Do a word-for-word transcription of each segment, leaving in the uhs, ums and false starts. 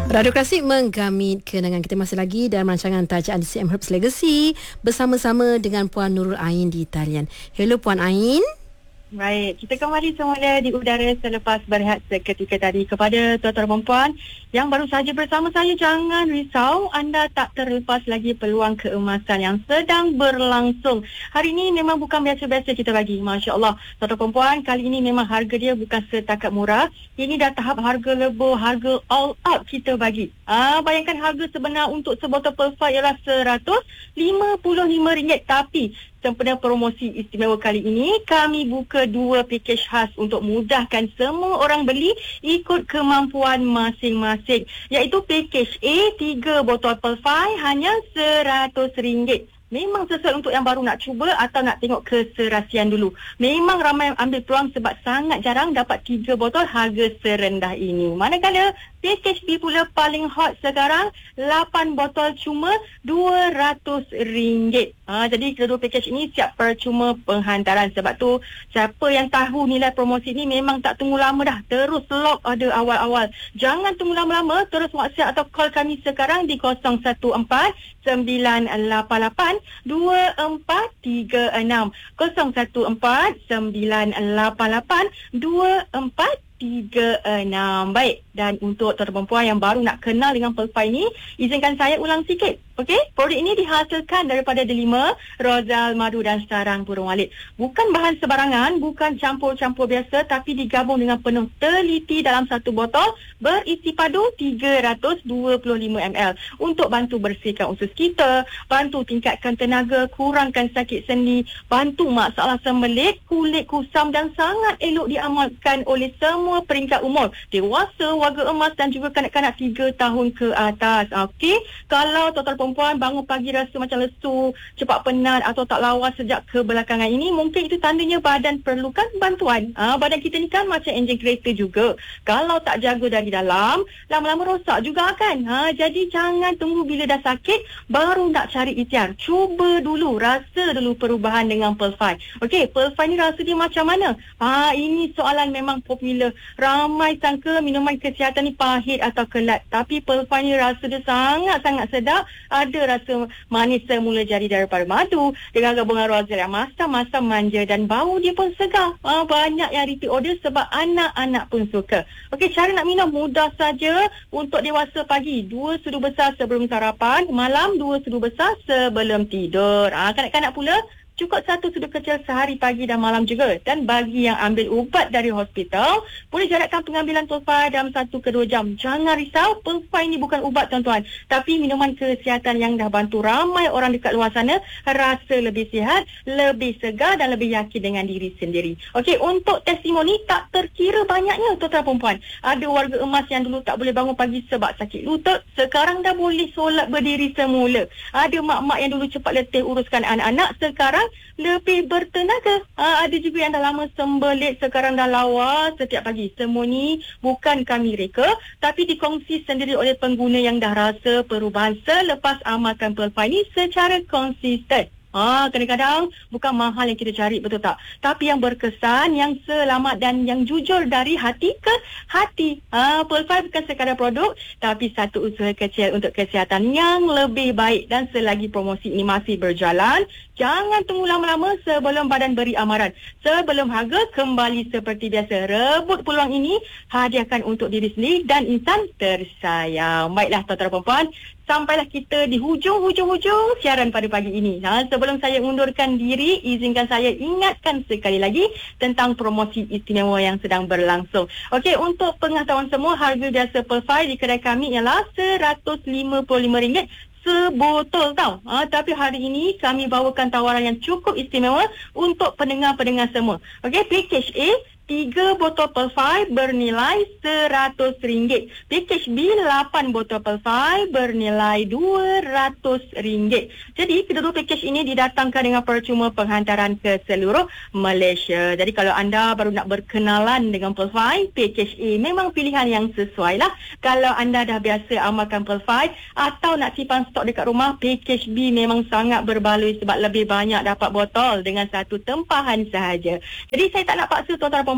Radio Klasik menggamit kenangan kita masih lagi dalam rancangan Tajaan D C M Herbs Legacy bersama-sama dengan Puan Nurul Ain di talian. Hello Puan Ain. Baik, kita kembali semula di udara selepas berehat seketika tadi. Kepada tuan-tuan dan puan yang baru saja bersama saya, jangan risau, anda tak terlepas lagi peluang keemasan yang sedang berlangsung. Hari ini memang bukan biasa-biasa kita bagi, Masya Allah. Tuan-tuan dan puan, kali ini memang harga dia bukan setakat murah. Ini dah tahap harga lebur, harga all out kita bagi. Ah, bayangkan harga sebenar untuk sebotol Perfai ialah seratus lima puluh lima ringgit. Tapi sempena promosi istimewa kali ini, kami buka dua pakej khas untuk mudahkan semua orang beli ikut kemampuan masing-masing. Iaitu pakej A, tiga botol Perfai hanya seratus ringgit. Memang sesuai untuk yang baru nak cuba atau nak tengok keserasian dulu. Memang ramai ambil peluang sebab sangat jarang dapat tiga botol harga serendah ini. Manakala pakej B pula paling hot sekarang, lapan botol cuma dua ratus ringgit. Ha, jadi kedua pakej ini siap percuma penghantaran. Sebab tu siapa yang tahu nilai promosi ini memang tak tunggu lama dah. Terus lock order awal-awal. Jangan tunggu lama-lama, terus WhatsApp atau call kami sekarang di kosong satu empat sembilan lapan lapan dua empat tiga enam kosong satu empat sembilan lapan lapan dua empat tiga enam. Baik, dan untuk tuan-tuan perempuan yang baru nak kenal dengan Perfai ini, izinkan saya ulang sikit. Okey, produk ini dihasilkan daripada delima, rozal, madu dan sarang burung walit. Bukan bahan sebarangan, bukan campur-campur biasa, tapi digabung dengan penuh teliti dalam satu botol berisi padu tiga ratus dua puluh lima mililiter untuk bantu bersihkan usus kita, bantu tingkatkan tenaga, kurangkan sakit sendi, bantu masalah sembelit, kulit kusam dan sangat elok diamalkan oleh semua peringkat umur, dewasa, warga emas dan juga kanak-kanak tiga tahun ke atas. Okey, kalau tuan-tuan perempuan bangun pagi rasa macam lesu, cepat penat atau tak lawas sejak kebelakangan ini, mungkin itu tandanya badan perlukan bantuan. Ha, badan kita ni kan macam enjin kereta juga. Kalau tak jaga dari dalam, lama-lama rosak juga kan. Ha, jadi jangan tunggu bila dah sakit baru nak cari ikhtiar. Cuba dulu, rasa dulu perubahan dengan Perfai. Okey, Perfai ni rasa dia macam mana? Ha, ini soalan memang popular. Ramai sangka minuman kesihatan ni pahit atau kelat. Tapi Perfai ni rasa dia sangat-sangat sedap. Ada rasa manis semula jari daripada madu dengan gabungan rozal yang masam-masam manja dan bau dia pun segar. Ha, banyak yang repeat order sebab anak-anak pun suka. Okey, cara nak minum mudah saja. Untuk dewasa pagi, dua sudu besar sebelum sarapan, malam dua sudu besar sebelum tidur. Ha, kanak-kanak pula cukup satu sudu kecil sehari pagi dan malam juga. Dan bagi yang ambil ubat dari hospital, boleh jarakkan pengambilan Perfai dalam satu ke dua jam. Jangan risau, Perfai ni bukan ubat tuan-tuan, tapi minuman kesihatan yang dah bantu ramai orang dekat luar sana rasa lebih sihat, lebih segar dan lebih yakin dengan diri sendiri. Okey, untuk testimoni tak terkira banyaknya tuan-tuan perempuan. Ada warga emas yang dulu tak boleh bangun pagi sebab sakit lutut, sekarang dah boleh solat berdiri semula. Ada mak-mak yang dulu cepat letih uruskan anak-anak, sekarang lebih bertenaga. Ha, ada juga yang dah lama sembelit, sekarang dah lawas setiap pagi. Semua ni bukan kami reka, tapi dikongsi sendiri oleh pengguna yang dah rasa perubahan selepas amalkan Perfai ni secara konsisten. Ah, kadang-kadang bukan mahal yang kita cari, betul tak? Tapi yang berkesan, yang selamat dan yang jujur dari hati ke hati. Ah, Perfai bukan sekadar produk, tapi satu usaha kecil untuk kesihatan yang lebih baik. Dan selagi promosi ini masih berjalan, jangan tunggu lama-lama sebelum badan beri amaran. Sebelum harga kembali seperti biasa, rebut peluang ini, hadiahkan untuk diri sendiri dan insan tersayang. Baiklah tuan-tuan dan puan, sampailah kita di hujung-hujung-hujung siaran pada pagi ini. Ha, sebelum saya undurkan diri, izinkan saya ingatkan sekali lagi tentang promosi istimewa yang sedang berlangsung. Okey, untuk pengetahuan semua, harga biasa Perfai di kedai kami ialah seratus lima puluh lima ringgit sebotol tau. Ha, tapi hari ini kami bawakan tawaran yang cukup istimewa untuk pendengar-pendengar semua. Okey, pakej A, tiga botol Perfai bernilai seratus ringgit. Pakej B, lapan botol Perfai bernilai dua ratus ringgit. Jadi, kedua pakej ini didatangkan dengan percuma penghantaran ke seluruh Malaysia. Jadi, kalau anda baru nak berkenalan dengan Perfai, pakej A memang pilihan yang sesuai lah. Kalau anda dah biasa amalkan Perfai atau nak simpan stok dekat rumah, pakej B memang sangat berbaloi sebab lebih banyak dapat botol dengan satu tempahan sahaja. Jadi, saya tak nak paksa tuan-tuan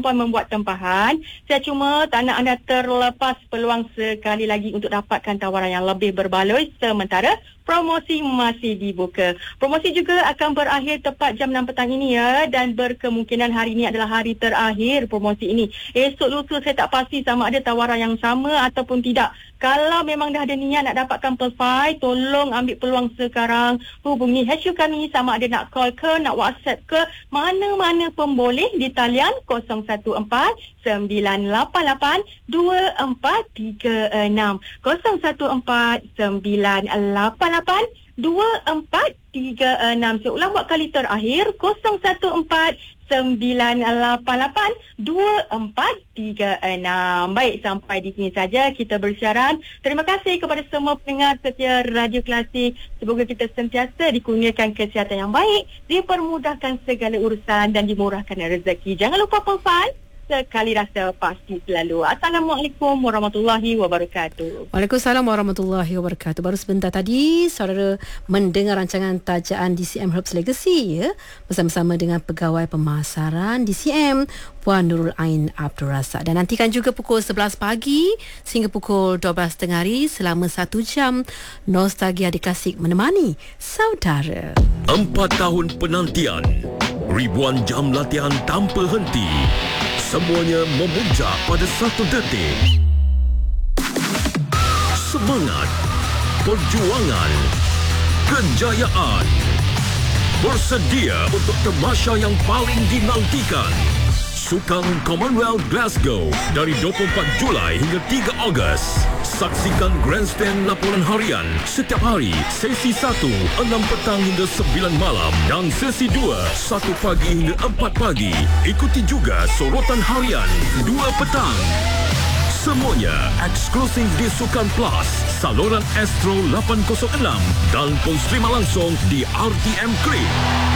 Perempuan membuat tempahan. Saya cuma tak nak anda terlepas peluang sekali lagi untuk dapatkan tawaran yang lebih berbaloi sementara promosi masih dibuka. Promosi juga akan berakhir tepat jam enam petang ini ya, dan berkemungkinan hari ini adalah hari terakhir promosi ini. Esok lusa saya tak pasti sama ada tawaran yang sama ataupun tidak. Kalau memang dah ada niat nak dapatkan Perfai, tolong ambil peluang sekarang. Hubungi H U kami sama ada nak call ke, nak WhatsApp ke, mana-mana pun boleh di talian kosong satu empat sembilan lapan lapan dua empat tiga enam. kosong satu empat sembilan lapan lapan dua empat tiga enam. Saya ulang buat kali terakhir, kosong satu empat sembilan lapan lapan dua empat tiga enam. Baik, sampai di sini saja kita bersiaran. Terima kasih kepada semua pendengar setia Radio Klasik. Semoga kita sentiasa dikurniakan kesihatan yang baik, dipermudahkan segala urusan dan dimurahkan rezeki. Jangan lupa Perfai, sekali rasa pasti selalu. Assalamualaikum warahmatullahi wabarakatuh. Waalaikumsalam warahmatullahi wabarakatuh. Baru sebentar tadi saudara mendengar rancangan tajaan D C M Herbs Legacy ya, bersama-sama dengan pegawai pemasaran D C M Puan Nurul Ain Abdul Razak. Dan nantikan juga pukul sebelas pagi sehingga pukul dua belas tengah hari selama satu jam Nostalgia di Klasik menemani saudara. Empat tahun penantian, ribuan jam latihan tanpa henti. Semuanya memuncak pada satu detik. Semangat, perjuangan, kejayaan. Bersedia untuk tamasya yang paling dinantikan. Sukan Commonwealth Glasgow dari dua puluh empat Julai hingga tiga Ogos. Saksikan Grandstand laporan harian setiap hari, sesi satu, enam petang hingga sembilan malam dan sesi dua, satu pagi hingga empat pagi. Ikuti juga sorotan harian dua petang. Semuanya eksklusif di Sukan Plus, saluran Astro lapan kosong enam dan pun streama langsung di R T M Click.